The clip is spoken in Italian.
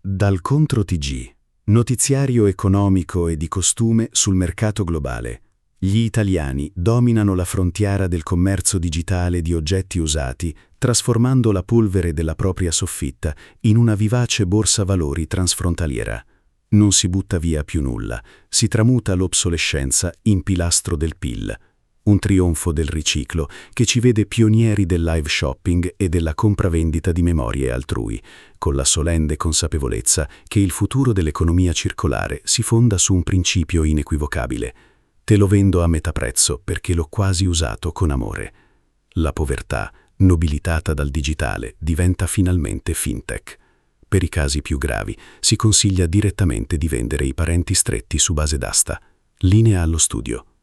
Dal Contro TG, notiziario economico e di costume sul mercato globale. Gli italiani dominano la frontiera del commercio digitale di oggetti usati, trasformando la polvere della propria soffitta in una vivace borsa valori transfrontaliera. Non si butta via più nulla, si tramuta l'obsolescenza in pilastro del PIL. Un trionfo del riciclo che ci vede pionieri del live shopping e della compravendita di memorie altrui, con la solenne consapevolezza che il futuro dell'economia circolare si fonda su un principio inequivocabile. Te lo vendo a metà prezzo perché l'ho quasi usato con amore. La povertà, nobilitata dal digitale, diventa finalmente fintech. Per i casi più gravi si consiglia direttamente di vendere i parenti stretti su base d'asta. Linea allo studio.